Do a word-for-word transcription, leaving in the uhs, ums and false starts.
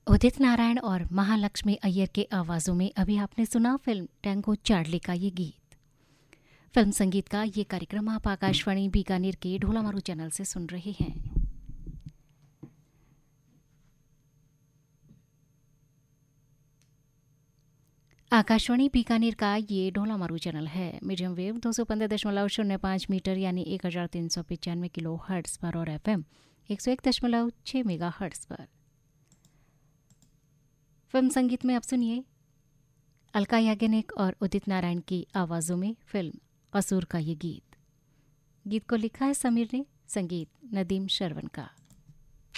उदित नारायण और महालक्ष्मी अय्यर के आवाज़ों में अभी आपने सुना फिल्म टैंगो चार्ली का ये गीत। फिल्म संगीत का ये कार्यक्रम आप आकाशवाणी बीकानेर के ढोलामारू चैनल से सुन रहे हैं। आकाशवाणी बीकानेर का ये ढोलामारू चैनल है। मीडियम वेव दो सौ पंद्रह दशमलव शून्य पाँच मीटर यानी एक हजार तीन सौ पचानवे किलो हर्ट्स पर और एफ एम एक सौ एक दशमलव छः मेगा हर्ट्स पर। फिल्म संगीत में अब सुनिए अलका याग्निक और उदित नारायण की आवाज़ों में फिल्म असुर का ये गीत। गीत को लिखा है समीर ने, संगीत नदीम श्रवण का।